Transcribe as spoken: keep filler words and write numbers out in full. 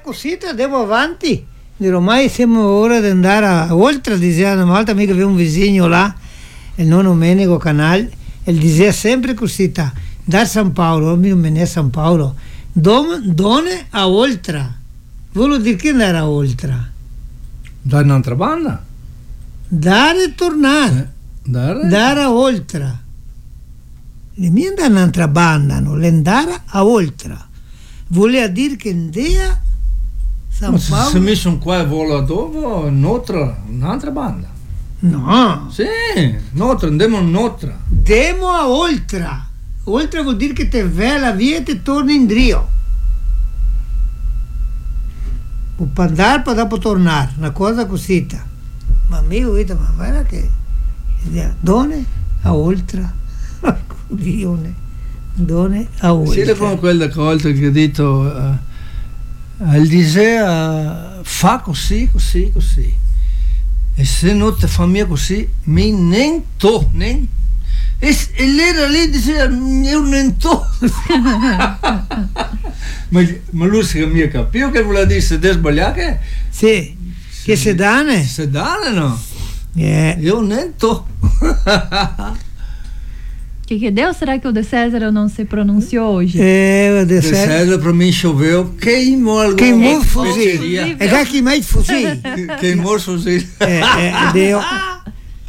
così andiamo avanti. Ormai siamo ora di andare a, oltre, diceva una volta amica aveva un vicino là, il nonno Menego Canal, e diceva sempre così, da San Paolo, mio me ne San Paolo, dom, donne a oltre. Vuol dire che andare a oltre? Da un'altra banda? Dare e tornare. Eh, dare? Dare a oltre. Le mie da un'altra banda, no? L'andare a oltre. Voleva dire che andava San Ma se, Paolo. se mi sono qua e volo dopo, un'altra, un'altra banda. No. Sì, un'altra, andiamo un'altra. Demo a oltre. Oltre vuol dire che te vai la via e te torni in drio. Può andare poi dopo tornare, una cosa così. Ma io ho detto, ma guarda che donne a oltre. Dione. Donne a oltre. Sì, è come quella volta che ho detto, uh, il diceva, fa così, così, così. E se non ti fa mia così, mi nento, nento. E, e lei era lì e diceva, io nento. ma, ma lui si mi capiva che voleva dire se te sbagliate? Sì, sì, che se danno? Se danno, no? Yeah. Io nento. Que que deu? Será que o de César não se pronunciou hoje? É, o de, de César. César para mim choveu, queimou algo. Queimou o fuzil. É que queimou o fuzil. Queimou o fuzil. É, é, deu.